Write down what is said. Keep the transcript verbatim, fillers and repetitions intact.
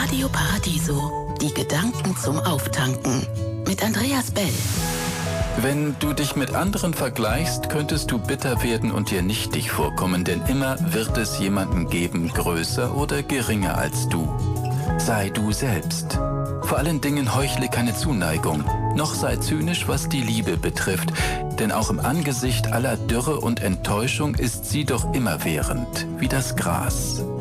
Radio Paradiso. Die Gedanken zum Auftanken. Mit Andreas Bell. Wenn du dich mit anderen vergleichst, könntest du bitter werden und dir nichtig vorkommen, denn immer wird es jemanden geben, größer oder geringer als du. Sei du selbst. Vor allen Dingen heuchle keine Zuneigung, noch sei zynisch, was die Liebe betrifft, denn auch im Angesicht aller Dürre und Enttäuschung ist sie doch immerwährend, wie das Gras.